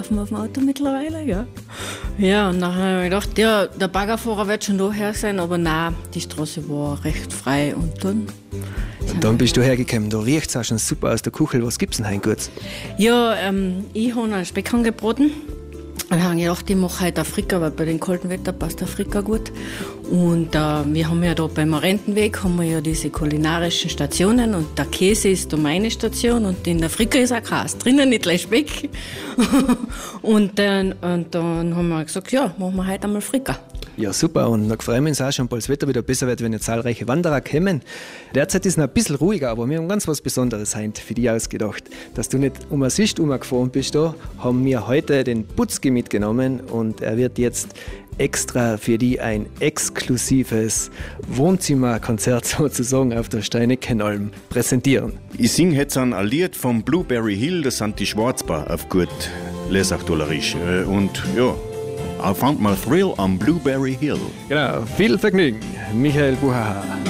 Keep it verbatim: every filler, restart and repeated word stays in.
laufen auf dem Auto mittlerweile, ja. Ja, und nachher habe ich gedacht, ja, der Baggerfahrer wird schon daher sein, aber nein, die Straße war recht frei und dann... Und dann bist du hergekommen, da riecht es auch schon super aus der Kuchel. Was gibt's denn heute Gutes? Ja, ähm, ich habe einen Speck angebraten. Dann habe ich gedacht, ich mache heute Afrika, weil bei dem kalten Wetter passt Afrika gut. Und äh, wir haben ja da beim Rentenweg haben wir ja diese kulinarischen Stationen und der Käse ist da meine Station und in Afrika ist auch Käse drinnen, nicht gleich Speck. und, dann, und dann haben wir gesagt, ja, machen wir heute einmal Frika. Ja, super. Und dann freuen wir uns auch schon, bald das Wetter wieder besser wird, wenn ja zahlreiche Wanderer kommen. Derzeit ist es noch ein bisschen ruhiger, aber wir haben ganz was Besonderes heute für dich ausgedacht. Dass du nicht um eine Sicht umgefahren bist, da haben wir heute den Butzki mitgenommen und er wird jetzt extra für dich ein exklusives Wohnzimmerkonzert sozusagen auf der Steineckenalm präsentieren. Ich singe jetzt ein Lied vom Blueberry Hill, das sind die Schwarzbar auf gut Lesachdolerisch. Und ja, I found my thrill on Blueberry Hill. Genau, viel Vergnügen, Michael Buhaha.